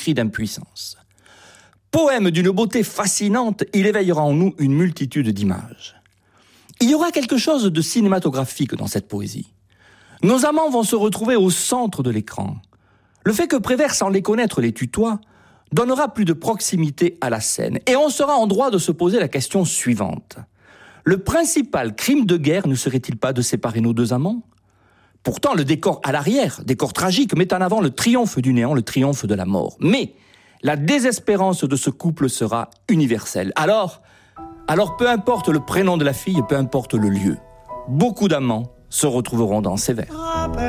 cri d'impuissance. Poème d'une beauté fascinante, il éveillera en nous une multitude d'images. Il y aura quelque chose de cinématographique dans cette poésie. Nos amants vont se retrouver au centre de l'écran. Le fait que Prévert, sans les connaître, les tutoie, donnera plus de proximité à la scène. Et on sera en droit de se poser la question suivante. Le principal crime de guerre ne serait-il pas de séparer nos deux amants ? Pourtant, le décor à l'arrière, décor tragique, met en avant le triomphe du néant, le triomphe de la mort. Mais la désespérance de ce couple sera universelle. Alors, peu importe le prénom de la fille, peu importe le lieu, beaucoup d'amants se retrouveront dans ces vers.